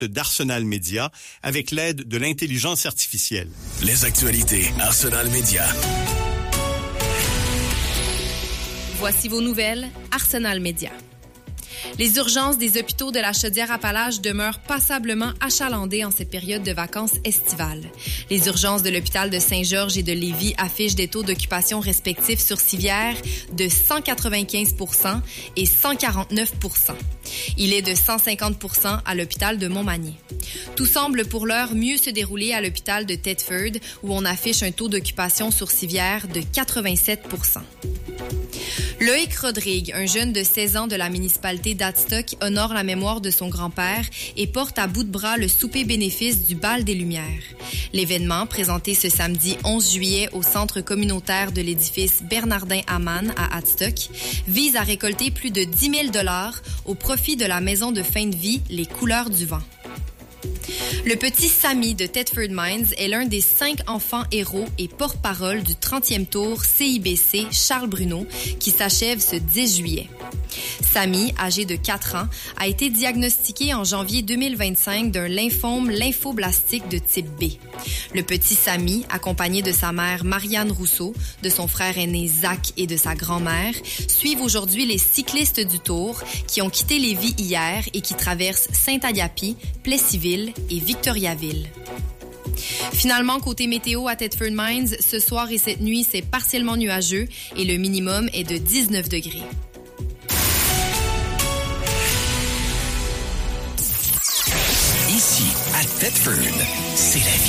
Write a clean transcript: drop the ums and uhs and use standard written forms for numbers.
d'Arsenal Média avec l'aide de l'intelligence artificielle. Les actualités Arsenal Média. Voici vos nouvelles Arsenal Média. Les urgences des hôpitaux de la Chaudière-Appalaches demeurent passablement achalandées en cette période de vacances estivales. Les urgences de l'hôpital de Saint-Georges et de Lévis affichent des taux d'occupation respectifs sur civière de 195 % et 149 %. Il est de 150 % à l'hôpital de Montmagny. Tout semble pour l'heure mieux se dérouler à l'hôpital de Thetford, où on affiche un taux d'occupation sur civière de 87 %. Loïc Rodrigue, un jeune de 16 ans de la municipalité d'Adstock, honore la mémoire de son grand-père et porte à bout de bras le souper bénéfice du Bal des Lumières. L'événement, présenté ce samedi 11 juillet au centre communautaire de l'édifice Bernardin-Hamann à Adstock, vise à récolter plus de 10 000 $ au profit de la maison de fin de vie Les Couleurs du Vent. Le petit Samy de Thetford Mines est l'un des 5 enfants héros et porte-parole du 30e tour CIBC Charles Bruno qui s'achève ce 10 juillet. Samy, âgé de 4 ans, a été diagnostiqué en janvier 2025 d'un lymphome lymphoblastique de type B. Le petit Samy, accompagné de sa mère Marianne Rousseau, de son frère aîné Zach et de sa grand-mère, suivent aujourd'hui les cyclistes du Tour qui ont quitté Lévis hier et qui traversent Saint-Agapi, Plessisville et Victoriaville. Finalement, côté météo à Thetford Mines, ce soir et cette nuit, c'est partiellement nuageux et le minimum est de 19 degrés. Ici, à Thetford, c'est la vie.